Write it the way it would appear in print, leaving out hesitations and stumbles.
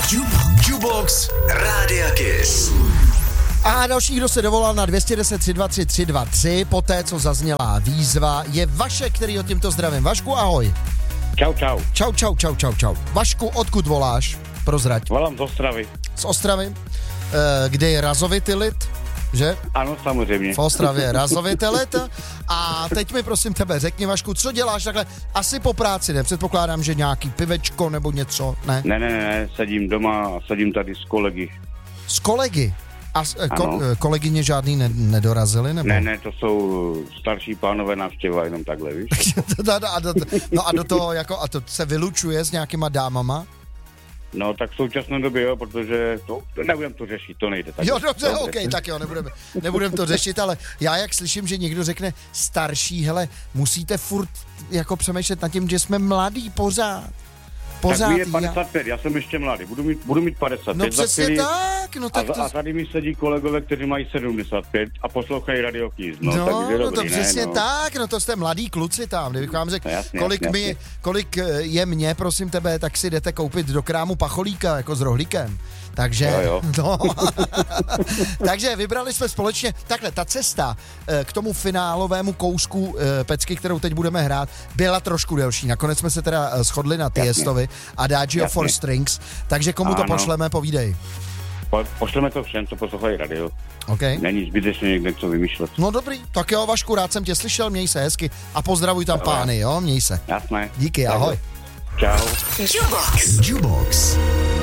Jubox Rádia Kiss. A další, kdo se dovolal na 210 323 323, poté, co zazněla výzva, je Vašek, který ho tímto zdravím. Vašku, ahoj. Čau. Vašku, odkud voláš? Prozrať. Volám z Ostravy. Z Ostravy? Kde je razovitý lid, že? Ano, samozřejmě. V Ostravě razovitý lid. A teď mi prosím tebe, řekni, Vašku, co děláš takhle? Asi po práci, ne? Předpokládám, že nějaký pivečko nebo něco, ne? Ne, sedím doma a sedím tady s kolegy. S kolegy? A kolegyně žádný nedorazily, nebo? Ne, to jsou starší pánové návštěva, jenom takhle, víš? a do toho, jako, a to se vylučuje s nějakýma dámama? No, tak v současné době, jo, protože nebudem to řešit, to nejde. Tak jo, dobře, okej, tak jo, nebudeme to řešit, ale já jak slyším, že někdo řekne starší, hele, musíte furt jako přemýšlet nad tím, že jsme mladí pořád. Tak mi je 55, já jsem ještě mladý, budu mít 55. No přesně tak, no tak a tady mi sedí kolegové, kteří mají 75 a poslouchají Radio Kiss. To přesně tak, no to jste mladí kluci tam, kdybych vám řekl, kolik je mě, prosím tebe, tak si jdete koupit do krámu pacholíka, jako s rohlíkem. Takže, jo. No. Takže vybrali jsme společně, takhle, ta cesta k tomu finálovému kousku pecky, kterou teď budeme hrát, byla trošku delší. Nakonec jsme se teda shodli na Tiestovi a Adagio for Strings, takže komu to pošleme, povídej. Pošleme to všem, co poslouchají radio. Okay. Není zbytečně někde co vymýšlet. No dobrý, tak jo, Vašku, rád jsem tě slyšel, měj se hezky a pozdravuj tam pány, jo, měj se. Jasné. Díky, ahoj. Čau. Jubox.